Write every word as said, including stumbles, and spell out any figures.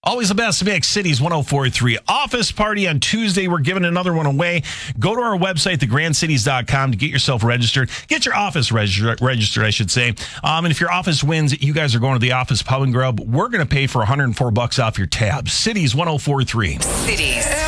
Always the best mix. Cities one oh four point three Office Party on Tuesday. We're giving another one away. Go to our website, the grand cities dot com, to get yourself registered. Get your office registered, registered I should say. Um, and if your office wins, you guys are going to the Office Pub and Grub. We're going to pay for one hundred four bucks off your tab. Cities one oh four point three. Cities.